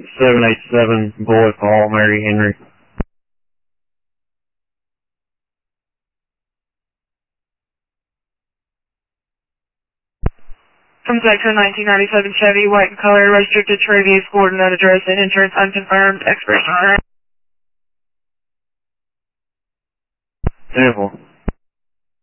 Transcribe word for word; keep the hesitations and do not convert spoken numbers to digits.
seven eight seven, Boyd Paul, Mary Henry. Comes back to a nineteen ninety-seven Chevy, white in color, registered to Travius, Gordon, that address, and insurance unconfirmed, expiration. Sample.